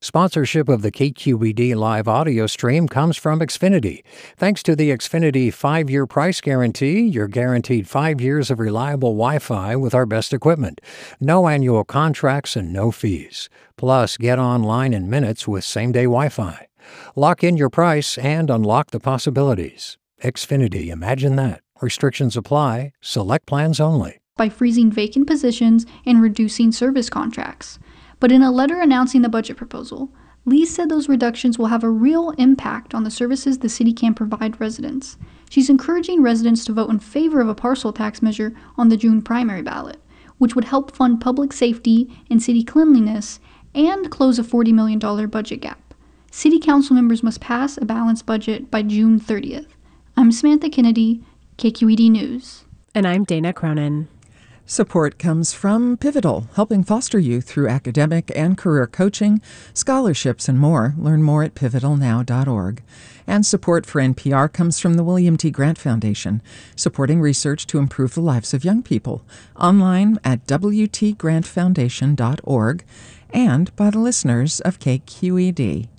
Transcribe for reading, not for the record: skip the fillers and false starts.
Sponsorship of the KQED live audio stream comes from Xfinity. Thanks to the Xfinity 5-year price guarantee, you're guaranteed 5 years of reliable Wi-Fi with our best equipment. No annual contracts and no fees. Plus, get online in minutes with same-day Wi-Fi. Lock in your price and unlock the possibilities. Xfinity, imagine that. Restrictions apply. Select plans only. By freezing vacant positions and reducing service contracts. But in a letter announcing the budget proposal, Lee said those reductions will have a real impact on the services the city can provide residents. She's encouraging residents to vote in favor of a parcel tax measure on the June primary ballot, which would help fund public safety and city cleanliness and close a $40 million budget gap. City council members must pass a balanced budget by June 30th. I'm Samantha Kennedy, KQED News. And I'm Dana Cronin. Support comes from Pivotal, helping foster youth through academic and career coaching, scholarships, and more. Learn more at pivotalnow.org. And support for NPR comes from the William T. Grant Foundation, supporting research to improve the lives of young people. Online at wtgrantfoundation.org and by the listeners of KQED.